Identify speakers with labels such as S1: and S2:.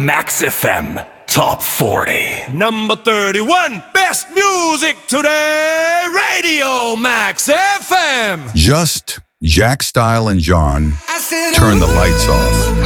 S1: Max FM Top 40.
S2: Number 31, best music today, Radio Max FM.
S3: Just Jack Style and John turn the lights off.